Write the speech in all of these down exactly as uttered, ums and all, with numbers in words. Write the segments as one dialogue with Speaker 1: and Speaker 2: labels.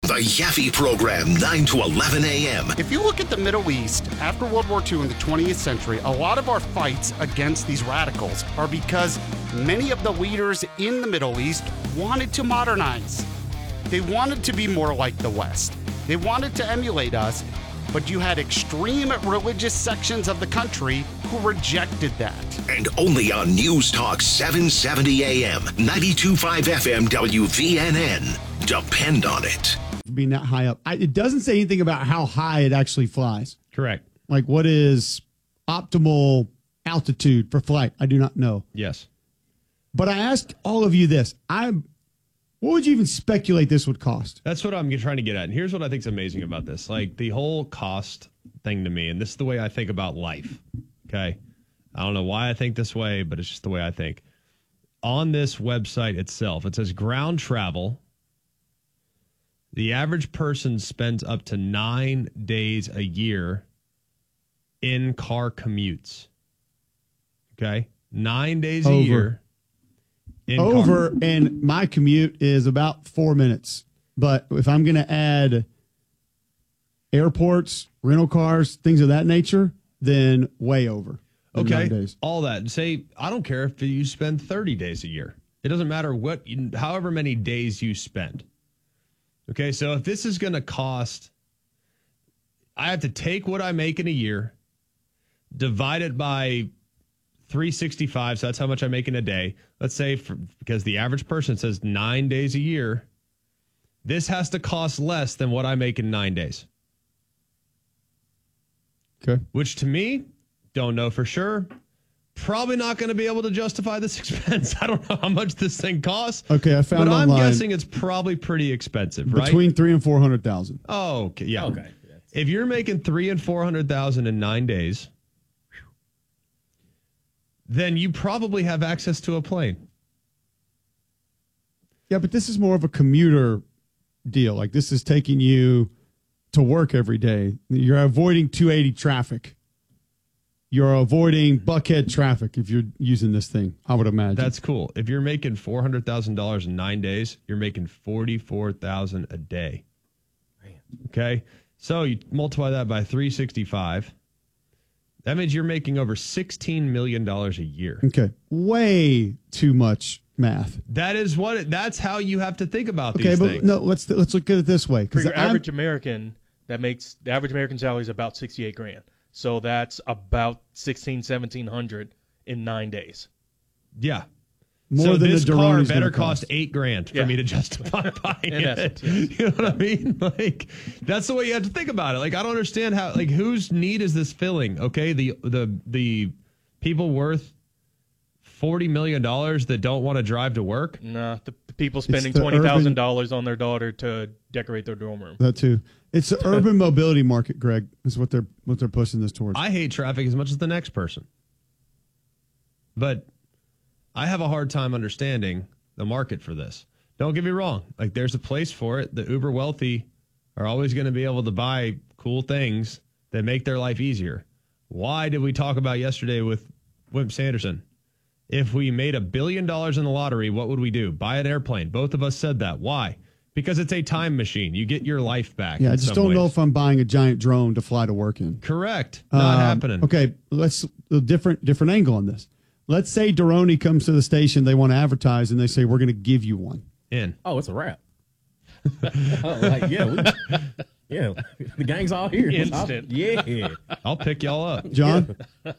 Speaker 1: The Yaffe Program, nine to eleven a.m.
Speaker 2: If you look at the Middle East, after World War Two in the twentieth century, a lot of our fights against these radicals are because many of the leaders in the Middle East wanted to modernize. They wanted to be more like the West. They wanted to emulate us, but you had extreme religious sections of the country who rejected that.
Speaker 1: And only on News Talk seven seventy a.m., ninety-two point five F M W V N N. Depend on it.
Speaker 3: Being that high up. I, it doesn't say anything about how high it actually flies.
Speaker 4: Correct.
Speaker 3: Like, what is optimal altitude for flight? I do not know.
Speaker 4: Yes.
Speaker 3: But I asked all of you this. I'm, what would you even speculate this would cost?
Speaker 4: That's what I'm trying to get at. And here's what I think is amazing about this. Like, the whole cost thing to me, and this is the way I think about life. Okay? I don't know why I think this way, but it's just the way I think. On this website itself, it says ground travel. The average person spends up to nine days a year in car commutes. Okay? Nine days
Speaker 3: Over.
Speaker 4: a year. In
Speaker 3: Over,
Speaker 4: car.
Speaker 3: and my commute is about four minutes. But if I'm going to add airports, rental cars, things of that nature, then way over. than
Speaker 4: Okay,
Speaker 3: nine days.
Speaker 4: all that. Say, I don't care if you spend thirty days a year. It doesn't matter what, however many days you spend. Okay, so if this is going to cost, I have to take what I make in a year, divide it by three hundred sixty-five, so that's how much I make in a day. Let's say, for, because the average person says nine days a year, this has to cost less than what I make in nine days.
Speaker 3: Okay.
Speaker 4: Which to me, don't know for sure. Probably not going to be able to justify this expense. I don't know how much this thing costs.
Speaker 3: Okay, I found
Speaker 4: but I'm
Speaker 3: online
Speaker 4: guessing it's probably pretty expensive, right?
Speaker 3: between three and four hundred thousand.
Speaker 4: Oh, okay, yeah.
Speaker 5: Okay.
Speaker 4: If you're making three and four hundred thousand in nine days, then you probably have access to a plane.
Speaker 3: Yeah, but this is more of a commuter deal. Like, this is taking you to work every day. You're avoiding two eighty traffic. You're avoiding Buckhead traffic if you're using this thing, I would imagine.
Speaker 4: That's cool. If you're making four hundred thousand dollars in nine days, you're making forty-four thousand dollars a day.
Speaker 5: Man.
Speaker 4: Okay? So you multiply that by three hundred sixty-five. That means you're making over sixteen million dollars a year.
Speaker 3: Okay. Way too much math.
Speaker 4: That is what it, that's how you have to think about
Speaker 3: Okay,
Speaker 4: these
Speaker 3: but
Speaker 4: things.
Speaker 3: no, let's let's look at it this way.
Speaker 6: For
Speaker 3: Because
Speaker 6: your average American, that makes the average American salary is about sixty-eight grand. So that's about sixteen, seventeen hundred in nine days.
Speaker 4: Yeah.
Speaker 3: more
Speaker 4: so
Speaker 3: than
Speaker 4: this
Speaker 3: the
Speaker 4: car
Speaker 3: Duroni's
Speaker 4: better
Speaker 3: gonna
Speaker 4: cost
Speaker 3: cost.
Speaker 4: eight grand for
Speaker 6: Yeah.
Speaker 4: me to justify buying
Speaker 6: In
Speaker 4: it.
Speaker 6: essence, yes.
Speaker 4: You know what I mean? Like, that's the way you have to think about it. Like, I don't understand how. Like, whose need is this filling? Okay, the the the people worth forty million dollars that don't want to drive to work.
Speaker 6: Nah, the, the people spending
Speaker 3: the
Speaker 6: twenty thousand dollars on their daughter to decorate their dorm room.
Speaker 3: That too. It's the urban mobility market, Greg, is what they're what they're pushing this towards.
Speaker 4: I hate traffic as much as the next person, but I have a hard time understanding the market for this. Don't get me wrong. Like, there's a place for it. The uber wealthy are always going to be able to buy cool things that make their life easier. Why did we talk about yesterday with Wimp Sanderson? If we made a billion dollars in the lottery, what would we do? Buy an airplane. Both of us said that. Why? Because it's a time machine. You get your life back.
Speaker 3: yeah,
Speaker 4: in
Speaker 3: I just
Speaker 4: some
Speaker 3: don't
Speaker 4: ways.
Speaker 3: know if I'm buying a giant drone to fly to work in.
Speaker 4: Correct. Not
Speaker 3: Um,
Speaker 4: happening.
Speaker 3: Okay, let's a different different angle on this. Let's say Duroni comes to the station, they want to advertise, and they say, we're going to give you one.
Speaker 4: In.
Speaker 5: Oh, it's a wrap. oh, like, yeah, we, yeah. The gang's all here.
Speaker 6: Instant.
Speaker 5: Yeah.
Speaker 4: I'll pick y'all up.
Speaker 3: John?
Speaker 6: Uh,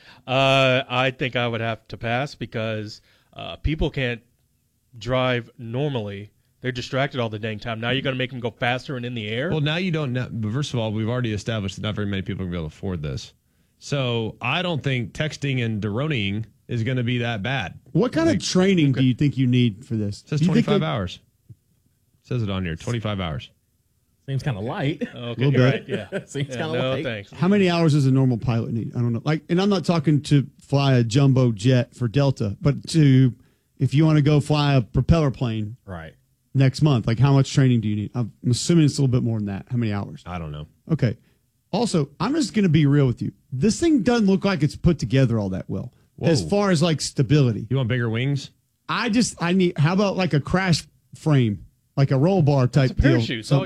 Speaker 6: I think I would have to pass because uh, people can't drive normally. They're distracted all the dang time. Now you're going to make them go faster and in the air?
Speaker 4: Well, now you don't know. But first of all, we've already established that not very many people are going to be able to afford this. So I don't think texting and Duroniing is going to be that bad.
Speaker 3: What kind of training do you think you need for this?
Speaker 4: It says
Speaker 3: Do you think
Speaker 4: twenty-five
Speaker 3: they-
Speaker 4: hours. It says it on here, twenty-five hours.
Speaker 5: Seems kind of light.
Speaker 6: Okay,
Speaker 3: Little
Speaker 6: you're
Speaker 3: bit.
Speaker 6: right. Yeah.
Speaker 5: Seems
Speaker 6: Yeah,
Speaker 5: kind of
Speaker 6: no,
Speaker 5: light.
Speaker 6: thanks.
Speaker 3: How many hours does a normal pilot need? I don't know. Like, and I'm not talking to fly a jumbo jet for Delta, but to if you want to go fly a propeller plane
Speaker 5: Right.
Speaker 3: next month, like how much training do you need? I'm assuming it's a little bit more than that. How many hours?
Speaker 4: I don't know.
Speaker 3: Okay. Also, I'm just going to be real with you. This thing doesn't look like it's put together all that well.
Speaker 4: Whoa.
Speaker 3: As far as like stability.
Speaker 4: You want bigger wings?
Speaker 3: I just I need how about like a crash frame, like a roll bar type
Speaker 6: It's a
Speaker 3: deal?
Speaker 6: parachute.
Speaker 3: So-
Speaker 6: So